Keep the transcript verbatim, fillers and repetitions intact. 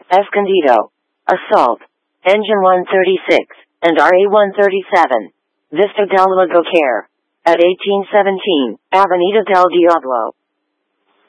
Escondido, Assault, Engine one thirty-six, and R A one thirty-seven. Vista del Lago Care. At eighteen seventeen, Avenida del Diablo.